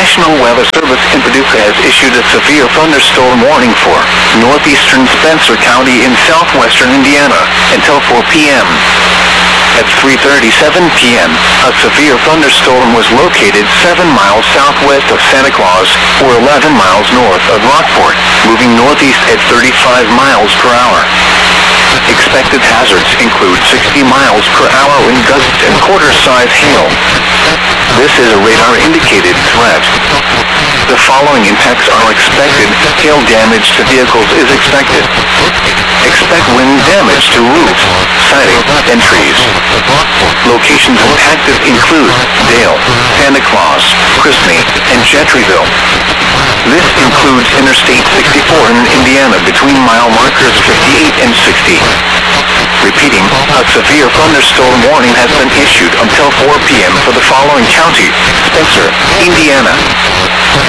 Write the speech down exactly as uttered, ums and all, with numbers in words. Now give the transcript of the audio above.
National Weather Service in Paducah has issued a severe thunderstorm warning for northeastern Spencer County in southwestern Indiana until four p m At three thirty-seven p m, a severe thunderstorm was located seven miles southwest of Santa Claus, or eleven miles north of Rockport, moving northeast at thirty-five miles per hour. Expected hazards include sixty miles per hour wind gusts and quarter-size hail. This is a radar-indicated threat. The following impacts are expected. Hail damage to vehicles is expected. Expect wind damage to roofs, siding, and trees. Locations impacted include Dale, Santa Claus, Crispy, and Gentryville. This includes Interstate sixty-four in Indiana between mile markers fifty-eight and sixty. Repeating, a severe thunderstorm warning has been issued until four p m for the following counties: Spencer, Indiana,